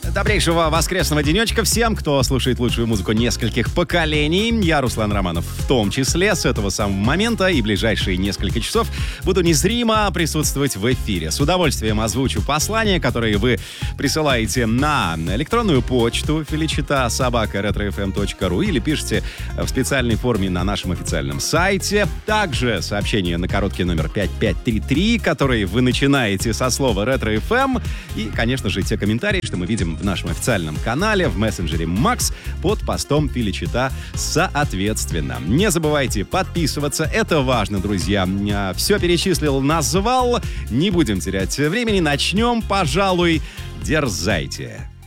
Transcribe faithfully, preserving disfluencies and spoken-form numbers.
Добрейшего воскресного денечка всем, кто слушает лучшую музыку нескольких поколений. Я Руслан Романов в том числе. С этого самого момента и ближайшие несколько часов буду незримо присутствовать в эфире. С удовольствием озвучу послания, которые вы присылаете на электронную почту феличита собака ретро эф эм точка ру или пишите в специальной форме на нашем официальном сайте. Также сообщение на короткий номер пять пять три три, который вы начинаете со слова ретро эф эм. И, конечно же, те комментарии, что мы видим в нашем официальном канале, в мессенджере Макс, под постом Феличита соответственно. Не забывайте подписываться, это важно, друзья. Все перечислил, назвал, не будем терять времени, начнем, пожалуй, дерзайте.